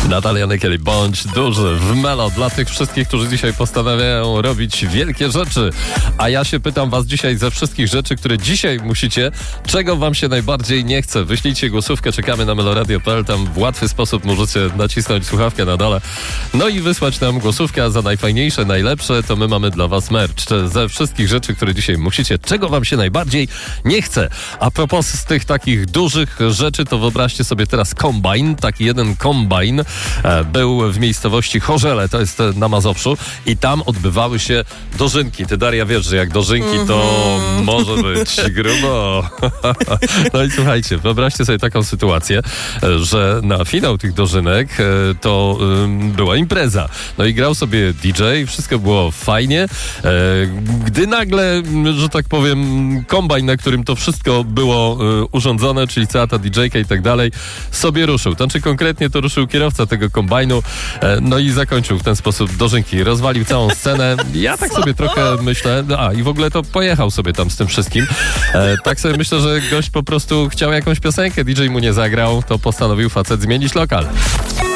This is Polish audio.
Natalia Nykiel, bądź duży w Melo dla tych wszystkich, którzy dzisiaj postanawiają robić wielkie rzeczy. A ja się pytam was dzisiaj ze wszystkich rzeczy, które dzisiaj musicie, czego wam się najbardziej nie chce. Wyślijcie głosówkę, czekamy na meloradio.pl, tam w łatwy sposób możecie nacisnąć słuchawkę na dole. No i wysłać nam głosówkę, a za najfajniejsze, najlepsze to my mamy dla was merch. Ze wszystkich rzeczy, które dzisiaj musicie, czego wam się najbardziej nie chce. A propos z tych takich dużych rzeczy, to wyobraźcie sobie teraz kombajn, taki jeden kombajn był w miejscowości Chorzele, to jest na Mazowszu i tam odbywały się dożynki. Ty, Daria, wiesz, że jak dożynki to może być grubo. No i słuchajcie, wyobraźcie sobie taką sytuację, że na finał tych dożynek to była impreza. No i grał sobie DJ, wszystko było fajnie, gdy nagle, że tak powiem, kombajn, na którym to wszystko było urządzone, czyli cała ta DJ-ka i tak dalej, sobie ruszył. To znaczy konkretnie to ruszył kierowca tego kombajnu, no i zakończył w ten sposób dożynki. Rozwalił całą scenę. Ja tak sobie trochę myślę, i w ogóle to pojechał sobie tam z tym wszystkim. Tak sobie myślę, że gość po prostu chciał jakąś piosenkę, DJ mu nie zagrał, to postanowił facet zmienić lokal.